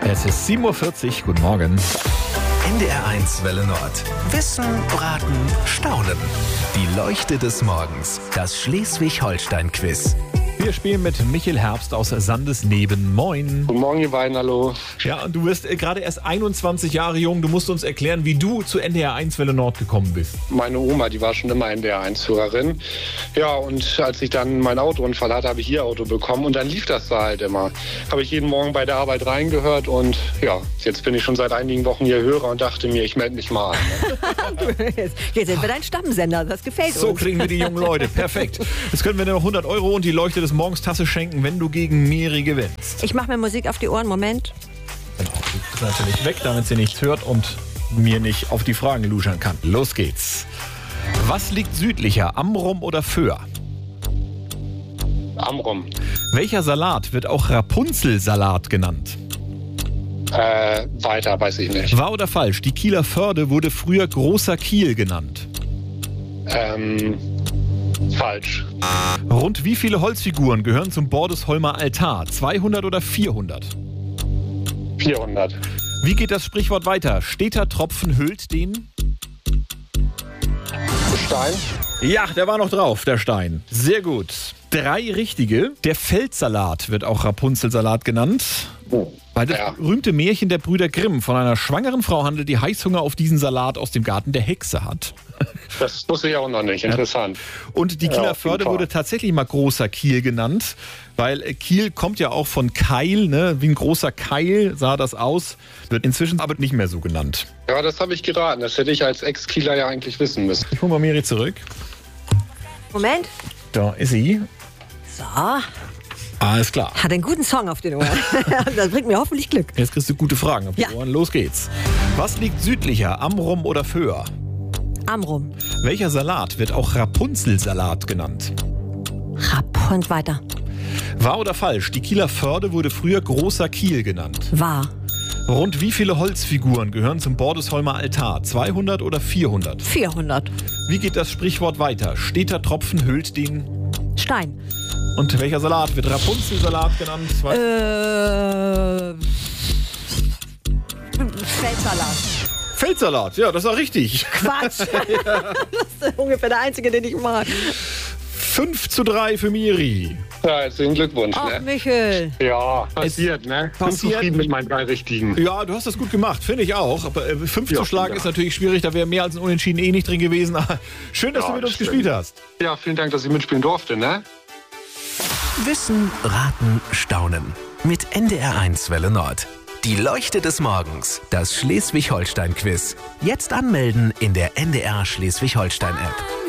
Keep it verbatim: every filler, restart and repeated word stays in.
Es ist sieben Uhr vierzig, guten Morgen. N D R eins Welle Nord. Wissen, Raten, Staunen. Die Leuchte des Morgens. Das Schleswig-Holstein-Quiz. Wir spielen mit Michel Herbst aus Sandesneben. Moin. Guten Morgen, ihr beiden, hallo. Ja, und du bist äh, gerade erst einundzwanzig Jahre jung. Du musst uns erklären, wie du zu N D R eins Welle Nord gekommen bist. Meine Oma, die war schon immer N D R eins-Hörerin. Ja, und als ich dann meinen Autounfall hatte, habe ich ihr Auto bekommen. Und dann lief das da halt immer. Habe ich jeden Morgen bei der Arbeit reingehört. Und ja, jetzt bin ich schon seit einigen Wochen hier Hörer und dachte mir, ich melde mich mal an. Ne? jetzt, jetzt sind wir dein Stammsender, das gefällt So uns. kriegen wir die jungen Leute. Perfekt. Jetzt können wir dir noch hundert Euro und die Leuchte des Morgens Tasse schenken, wenn du gegen Miri gewinnst. Ich mache mir Musik auf die Ohren, Moment. Genau, die ist natürlich weg, damit sie nichts hört und mir nicht auf die Fragen luschern kann. Los geht's. Was liegt südlicher, Amrum oder Föhr? Amrum. Welcher Salat wird auch Rapunzelsalat genannt? Äh, weiter, weiß ich nicht. Wahr oder falsch? Die Kieler Förde wurde früher Großer Kiel genannt. Ähm, falsch. Rund wie viele Holzfiguren gehören zum Bordesholmer Altar? zweihundert oder vierhundert? vierhundert. Wie geht das Sprichwort weiter? Steter Tropfen hüllt den... Stein. Ja, der war noch drauf, der Stein. Sehr gut. Drei richtige. Der Feldsalat wird auch Rapunzelsalat genannt. Oh. Weil das Ja. berühmte Märchen der Brüder Grimm von einer schwangeren Frau handelt, die Heißhunger auf diesen Salat aus dem Garten der Hexe hat. Das wusste ich auch noch nicht. Interessant. Und die Ja, Kieler auf jeden Förde Fall. wurde tatsächlich mal Großer Kiel genannt, weil äh, Kiel kommt ja auch von Keil, ne? Wie ein großer Keil sah das aus, wird inzwischen aber nicht mehr so genannt. Ja, das habe ich geraten. Das hätte ich als Ex-Kieler ja eigentlich wissen müssen. Ich hole mal Miri zurück. Moment. Da ist sie. So, Alles klar. hat einen guten Song auf den Ohren. Das bringt mir hoffentlich Glück. Jetzt kriegst du gute Fragen auf die Ja. Ohren. Los geht's. Was liegt südlicher, Amrum oder Föhr? Amrum. Welcher Salat wird auch Rapunzelsalat genannt? Rapp und weiter. Wahr oder falsch? Die Kieler Förde wurde früher Großer Kiel genannt. Wahr. Rund wie viele Holzfiguren gehören zum Bordesholmer Altar? zweihundert oder vierhundert? vierhundert. Wie geht das Sprichwort weiter? Steter Tropfen hüllt den... Stein. Und welcher Salat wird Rapunzelsalat genannt? Zwei- Äh. Feldsalat. Feldsalat, ja, das war richtig. Quatsch. Das ist ungefähr der einzige, den ich mag. fünf zu drei für Miri. Ja, herzlichen Glückwunsch. Ach, Ne? Michel. Ja, passiert, ne? Bin passiert. zufrieden mit meinen drei Richtigen. Ja, du hast das gut gemacht, finde ich auch. Aber äh, fünf Ja, zu schlagen ja. ist natürlich schwierig, da wäre mehr als ein Unentschieden eh nicht drin gewesen. Aber schön, dass Ja, du mit uns stimmt. gespielt hast. Ja, vielen Dank, dass ich mitspielen durfte, ne? Wissen, Raten, Staunen. Mit N D R eins Welle Nord. Die Leuchte des Morgens. Das Schleswig-Holstein-Quiz. Jetzt anmelden in der N D R Schleswig-Holstein-App.